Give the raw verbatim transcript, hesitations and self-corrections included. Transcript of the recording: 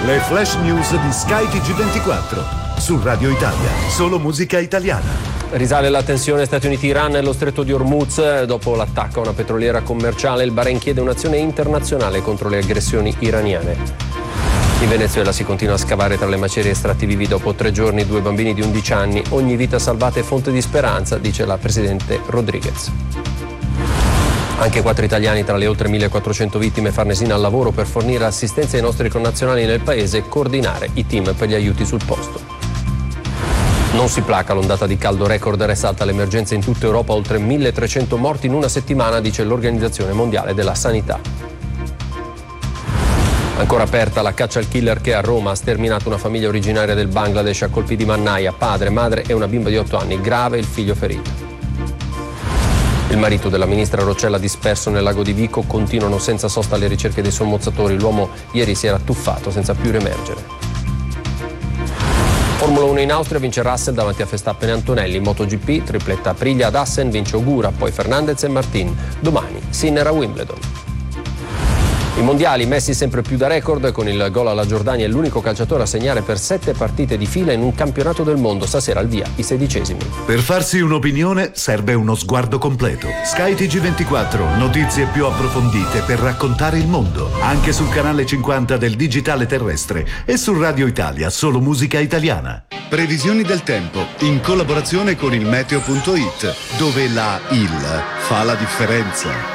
Le flash news di Sky T G ventiquattro. Su Radio Italia, solo musica italiana. Risale la tensione Stati Uniti-Iran nello stretto di Hormuz. Dopo l'attacco a una petroliera commerciale, il Bahrain chiede un'azione internazionale contro le aggressioni iraniane. In Venezuela si continua a scavare tra le macerie estratti vivi dopo tre giorni due bambini di undici anni. Ogni vita salvata è fonte di speranza, dice la presidente Rodriguez. Anche quattro italiani tra le oltre millequattrocento vittime farnesine al lavoro per fornire assistenza ai nostri connazionali nel paese e coordinare i team per gli aiuti sul posto. Non si placa l'ondata di caldo record, risalta l'emergenza in tutta Europa, oltre milletrecento morti in una settimana, dice l'Organizzazione Mondiale della Sanità. Ancora aperta la caccia al killer che a Roma ha sterminato una famiglia originaria del Bangladesh a colpi di mannaia, padre, madre e una bimba di otto anni, grave il figlio ferito. Il marito della ministra Roccella disperso nel lago di Vico, continuano senza sosta le ricerche dei sommozzatori, l'uomo ieri si era tuffato senza più riemergere. Formula uno in Austria, vince Russell davanti a Verstappen e Antonelli. MotoGP, tripletta Aprilia ad Assen, vince Ogura, poi Fernandez e Martin. Domani Sinner a Wimbledon. I mondiali, Messi sempre più da record, con il gol alla Giordania è l'unico calciatore a segnare per sette partite di fila in un campionato del mondo. Stasera al via i sedicesimi. Per farsi un'opinione serve uno sguardo completo. Sky T G ventiquattro, notizie più approfondite per raccontare il mondo. Anche sul canale cinquanta del digitale terrestre e su Radio Italia, solo musica italiana. Previsioni del tempo, in collaborazione con il meteo punto it, dove la il fa la differenza.